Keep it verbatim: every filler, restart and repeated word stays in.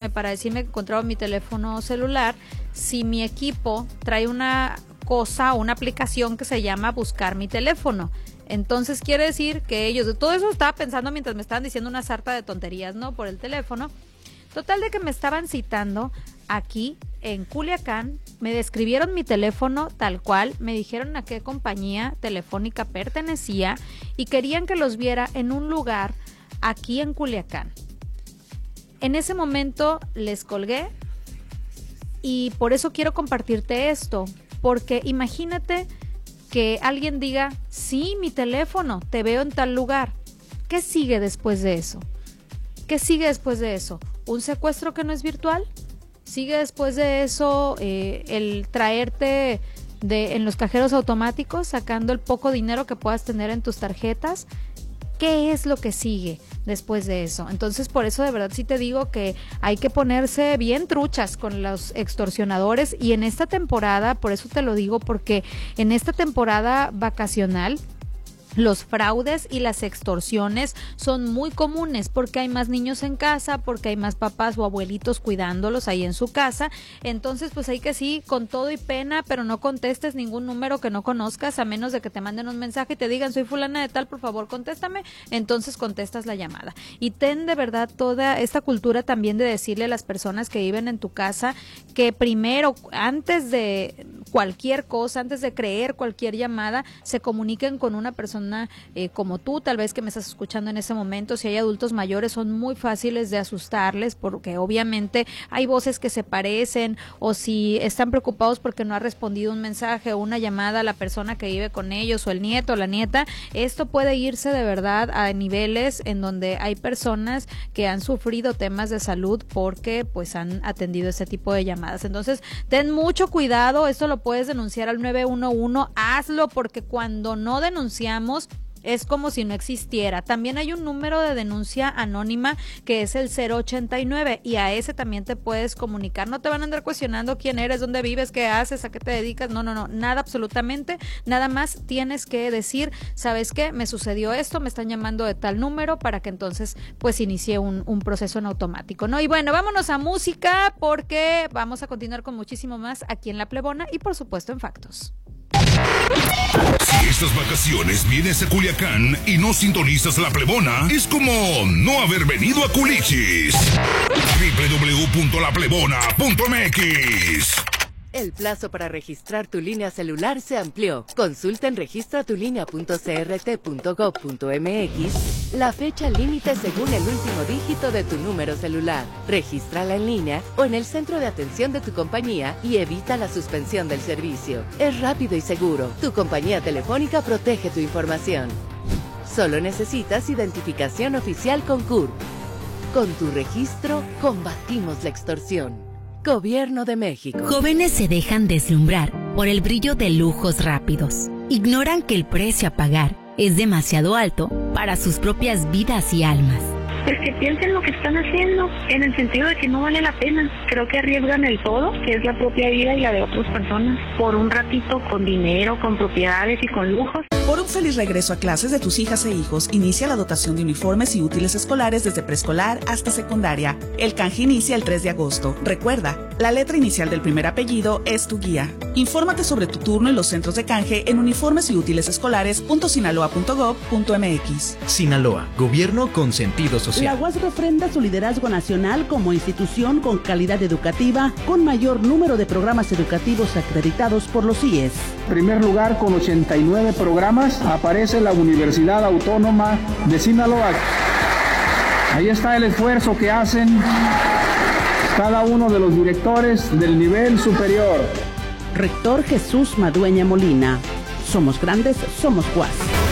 hablándome para decirme que encontraba mi teléfono celular si mi equipo trae una cosa, una aplicación que se llama Buscar mi teléfono. Entonces quiere decir que ellos, de todo eso estaba pensando mientras me estaban diciendo una sarta de tonterías, ¿no? Por el teléfono. Total de que me estaban citando aquí en Culiacán, me describieron mi teléfono tal cual, me dijeron a qué compañía telefónica pertenecía y querían que los viera en un lugar aquí en Culiacán. En ese momento les colgué y por eso quiero compartirte esto, porque imagínate que alguien diga, sí, mi teléfono, te veo en tal lugar. ¿Qué sigue después de eso? ¿Qué sigue después de eso? ¿Un secuestro que no es virtual? ¿Sigue después de eso eh, el traerte de, en los cajeros automáticos, sacando el poco dinero que puedas tener en tus tarjetas? ¿Qué es lo que sigue después de eso? Entonces, por eso de verdad sí te digo que hay que ponerse bien truchas con los extorsionadores y en esta temporada, por eso te lo digo, porque en esta temporada vacacional los fraudes y las extorsiones son muy comunes porque hay más niños en casa, porque hay más papás o abuelitos cuidándolos ahí en su casa. Entonces, pues hay que sí, con todo y pena, pero no contestes ningún número que no conozcas, a menos de que te manden un mensaje y te digan, soy fulana de tal, por favor, contéstame. Entonces contestas la llamada. Y ten de verdad toda esta cultura también de decirle a las personas que viven en tu casa que primero, antes de cualquier cosa, antes de creer cualquier llamada, se comuniquen con una persona Eh, como tú, tal vez que me estás escuchando en ese momento. Si hay adultos mayores, son muy fáciles de asustarles porque obviamente hay voces que se parecen, o si están preocupados porque no ha respondido un mensaje o una llamada a la persona que vive con ellos, o el nieto o la nieta, esto puede irse de verdad a niveles en donde hay personas que han sufrido temas de salud porque pues han atendido ese tipo de llamadas. Entonces, ten mucho cuidado, esto lo puedes denunciar al nueve uno uno, hazlo, porque cuando no denunciamos es como si no existiera. También hay un número de denuncia anónima que es el cero ochenta y nueve y a ese también te puedes comunicar. No te van a andar cuestionando quién eres, dónde vives, qué haces, a qué te dedicas. No, no, no, nada, absolutamente. Nada más tienes que decir, ¿sabes qué? Me sucedió esto, me están llamando de tal número, para que entonces pues inicie un, un proceso en automático, ¿no? Y bueno, vámonos a música porque vamos a continuar con muchísimo más aquí en La Plebona y por supuesto en Factos. Si estas vacaciones vienes a Culiacán y no sintonizas La Plebona, es como no haber venido a Culichis. doble u doble u doble u punto la plebona punto m x. El plazo para registrar tu línea celular se amplió. Consulta en registra tu línea punto c r t punto gob punto m x la fecha límite según el último dígito de tu número celular. Regístrala en línea o en el centro de atención de tu compañía y evita la suspensión del servicio. Es rápido y seguro. Tu compañía telefónica protege tu información. Solo necesitas identificación oficial con C U R P. Con tu registro, combatimos la extorsión. Gobierno de México. Jóvenes se dejan deslumbrar por el brillo de lujos rápidos. Ignoran que el precio a pagar es demasiado alto para sus propias vidas y almas. Pues que piensen lo que están haciendo, en el sentido de que no vale la pena. Creo que arriesgan el todo, que es la propia vida y la de otras personas, por un ratito, con dinero, con propiedades y con lujos. Por un feliz regreso a clases de tus hijas e hijos, inicia la dotación de uniformes y útiles escolares desde preescolar hasta secundaria. El canje inicia el tres de agosto. Recuerda, la letra inicial del primer apellido es tu guía. Infórmate sobre tu turno en los centros de canje en uniformes y útiles escolares punto sinaloa punto gob punto m x. Sinaloa, gobierno con sentido social. La U A S refrenda su liderazgo nacional como institución con calidad educativa, con mayor número de programas educativos acreditados por los I E S. En primer lugar, con ochenta y nueve programas, aparece la Universidad Autónoma de Sinaloa. Ahí está el esfuerzo que hacen cada uno de los directores del nivel superior. Rector Jesús Madueña Molina. Somos grandes, somos U A S.